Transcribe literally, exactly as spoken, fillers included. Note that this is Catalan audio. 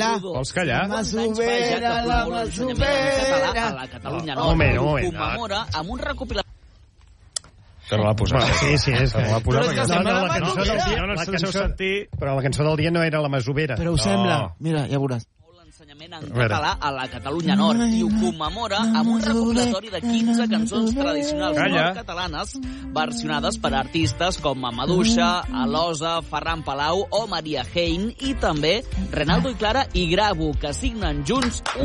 la Vols callar? masovera, la masovera. A la Catalunya Un moment, un Nord moment. commemora amb un recopilatori. Que no l'ha posat. Sí, sí, és que... No l'ha posat Però és que perquè... sembla no, la la cançó del masovera. dia, Jo no la sé si ho cançó, sentir... però la cançó del dia no era la masovera. Però ho No. sembla. Mira, ja veuràs. L'ensenyament en A veure. català a la Catalunya Nord i ho commemora amb un recopilatori de quinze cançons tradicionals Calla. nord-catalanes versionades per artistes com Maduixa, Alosa, Ferran Palau o Maria Hein i també Renaldo i Clara i Gravo, que signen junts